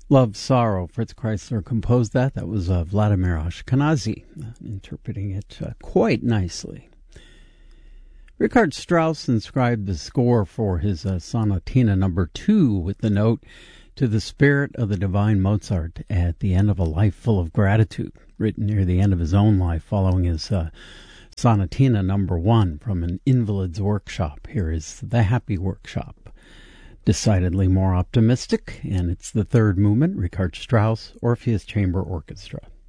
Love, Sorrow. Fritz Kreisler composed that. That was Vladimir Ashkenazy interpreting it quite nicely. Richard Strauss inscribed the score for his Sonatina No. 2 with the note, "To the spirit of the divine Mozart," at the end of A Life Full of Gratitude, written near the end of his own life following his Sonatina No. 1 from an invalid's workshop. Here is The Happy Workshop. Decidedly more optimistic, and it's the third movement, Richard Strauss, Orpheus Chamber Orchestra.